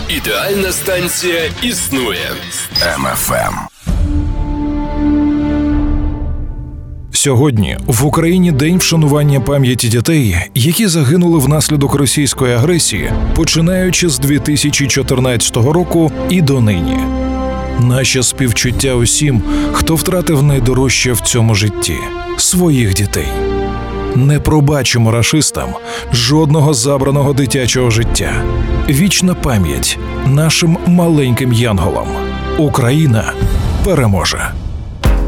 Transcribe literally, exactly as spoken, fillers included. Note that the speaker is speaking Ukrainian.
Ідеальна станція існує. Ем Еф Ем. Сьогодні в Україні день вшанування пам'яті дітей, які загинули внаслідок російської агресії, починаючи з дві тисячі чотирнадцятого року і донині. Наше співчуття усім, хто втратив найдорожче в цьому житті – своїх дітей. Не пробачимо рашистам жодного забраного дитячого життя. Вічна пам'ять нашим маленьким янголам. Україна переможе.